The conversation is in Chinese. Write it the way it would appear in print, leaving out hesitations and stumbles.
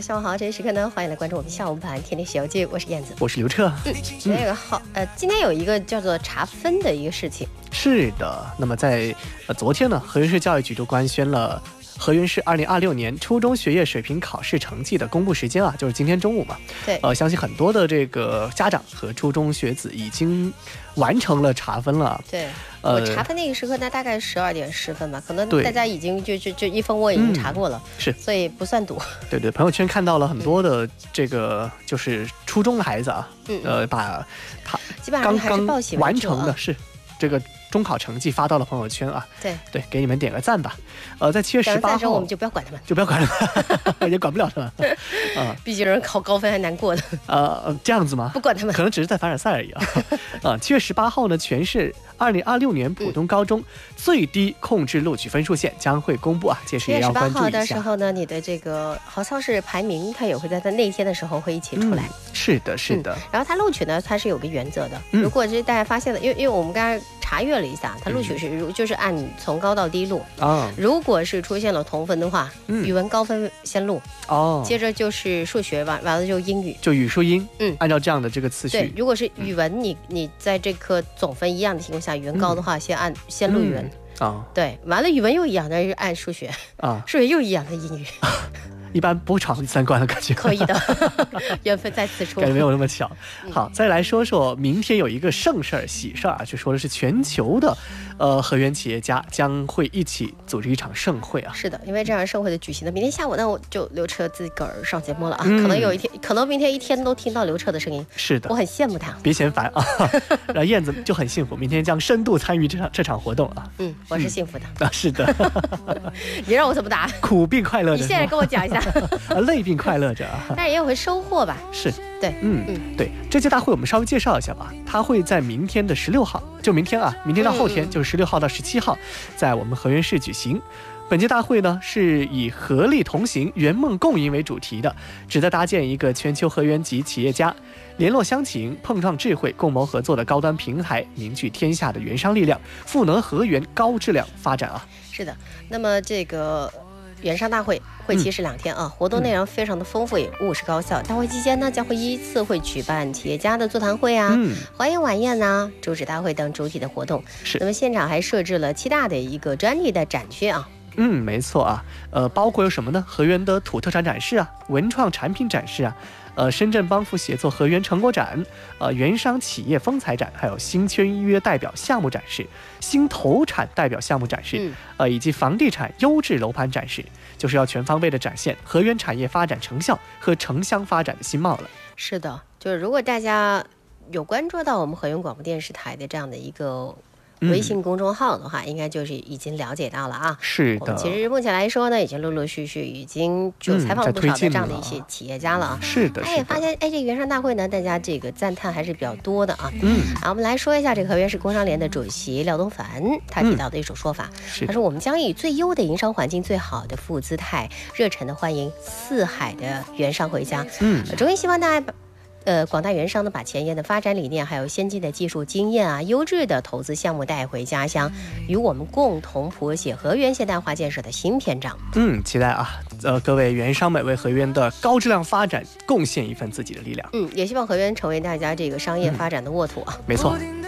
下午好，这一时刻呢，欢迎来关注我们下午盘天天小记，我是燕子， 我是刘彻。 那个好，今天有一个叫做查分的一个事情。 是的，那么在昨天呢，河源市教育局就官宣了河源市2026年初中学业水平考试成绩的公布时间啊，就是今天中午嘛。 对， 相信很多的这个家长和初中学子已经完成了查分了。 对，我查分那个时刻呢，大概12点10分吧，可能大家已经就一分我已经查过了， 是， 所以不算堵。 对对，朋友圈看到了很多的这个就是初中的孩子啊，把他基本上还是报喜完成的是这个中考成绩发到了朋友圈啊，对，给你们点个赞吧。在7月18号， 我们就不要管他们， 就不要管他们，也管不了他们啊。 毕竟人考高分还难过的。 这样子吗？ 不管他们， 可能只是在凡尔赛而已啊。7月18号呢，全市2026年普通高中最低控制录取分数线将会公布啊，届时也要关注一下。7月18号的时候呢，你的这个好像是排名，它也会在那天的时候会一起出来。 是的，是的。 然后它录取呢，它是有个原则的。如果是大家发现了，因为我们刚才查阅了一下，它录取是就是按从高到低录啊。如果是出现了同分的话，语文高分先录哦，接着就是数学完了就英语， 就语数英，按照这样的这个次序。 对，如果是语文，你在这科总分一样的情况下，语文高的话，先录语文啊。对，完了语文又一样的是按数学啊，数学又一样的英语。 一般不会闯第3关的感觉， 可以的，缘分再次出， 感觉没有那么巧。好，再来说说明天有一个盛事儿、喜事儿啊，就说的是全球的，河源企业家将会一起组织一场盛会啊。 是的，因为这场盛会的举行呢，明天下午呢，我就刘彻自个儿上节目了啊，可能明天一天都听到刘彻的声音。 是的， 我很羡慕他， 别嫌烦啊。然后燕子就很幸福，明天将深度参与这场活动啊。 我是幸福的啊，是的。 你让我怎么答？ 苦并快乐着。 你现在跟我讲一下。 累并快乐着啊， 但是也有回收获吧。 是， 对， 对，这届大会我们稍微介绍一下吧。它会在明天的16号，就明天啊，明天到后天，就是16号到17号，在我们河源市举行。本届大会呢是以合力同行、圆梦共赢为主题的，旨在搭建一个全球河源级企业家联络乡情、碰撞智慧、共谋合作的高端平台，凝聚天下的原商力量，赋能河源高质量发展啊。 是的，那么这个原商大会会期是2天啊，活动内容非常的丰富，也务实高效。大会期间呢，将会依次会举办企业家的座谈会啊、欢迎晚宴呐、主旨大会等主体的活动。 是， 那么现场还设置了7大的一个专利的展区啊。 没错啊，包括有什么呢？河源的土特产展示啊，文创产品展示啊。深圳帮扶协作河源成果展，原商企业风采展，还有新签约代表项目展示、新投产代表项目展示，以及房地产优质楼盘展示，就是要全方位的展现河源产业发展成效和城乡发展的新貌了。 是的，就是如果大家有关注到我们河源广播电视台的这样的一个微信公众号的话，应该就是已经了解到了啊。 是的， 其实目前来说呢，已经陆陆续续已经就采访了不少的这样的一些企业家了啊。 是的， 他也发现，这个原商大会呢，大家这个赞叹还是比较多的啊。好，我们来说一下这个河源市工商联的主席廖东凡他提到的一种说法，他说我们将以最优的营商环境、最好的服务姿态，热忱的欢迎四海的原商回家。衷心希望大家。广大原商呢，把前沿的发展理念，还有先进的技术经验啊，优质的投资项目带回家乡，与我们共同谱写河源现代化建设的新篇章。 期待啊，各位原商们为河源的高质量发展贡献一份自己的力量。 也希望河源成为大家这个商业发展的沃土啊。 没错。